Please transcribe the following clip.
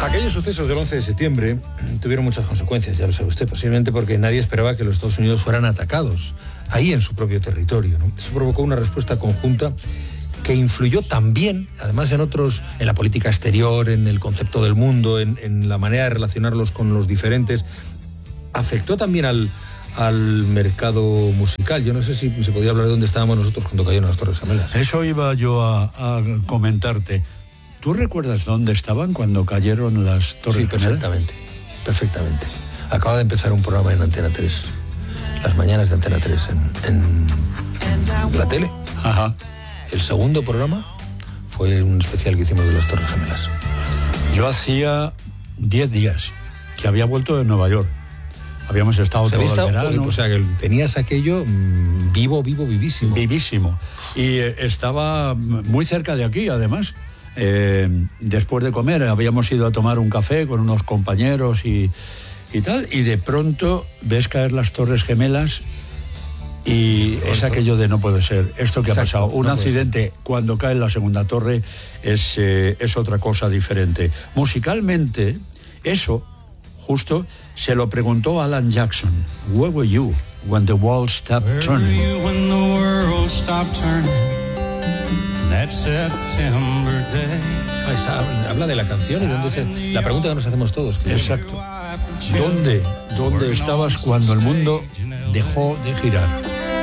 Aquellos sucesos del 11 de septiembre tuvieron muchas consecuencias, ya lo sabe usted, posiblemente porque nadie esperaba que los Estados Unidos fueran atacados ahí en su propio territorio, ¿no? Eso provocó una respuesta conjunta que influyó también, además en la política exterior, en el concepto del mundo, en la manera de relacionarlos con los diferentes. Afectó también al mercado musical. Yo no sé si se podía hablar de dónde estábamos nosotros cuando cayeron las Torres Gemelas. Eso iba yo a comentarte. ¿Tú recuerdas dónde estaban cuando cayeron las Torres Gemelas? Perfectamente. Acaba de empezar un programa en Antena 3, las mañanas de Antena 3 en la tele. Ajá. El segundo programa fue un especial que hicimos de las Torres Gemelas. Yo hacía 10 días que había vuelto de Nueva York. Habíamos estado todo el verano. O sea, que tenías aquello vivísimo. Vivísimo. Y estaba muy cerca de aquí, además. Después de comer habíamos ido a tomar un café con unos compañeros y tal, y de pronto ves caer las Torres Gemelas y es aquello de no puede ser. Esto que ha pasado, un accidente cuando cae la segunda torre es otra cosa diferente. Musicalmente, eso justo se lo preguntó Alan Jackson. Where were you when the world stopped turning? Where were you when the world stopped turning? That September day. Habla de la canción y la pregunta que nos hacemos todos. Exacto. ¿Dónde estabas cuando el mundo dejó de girar?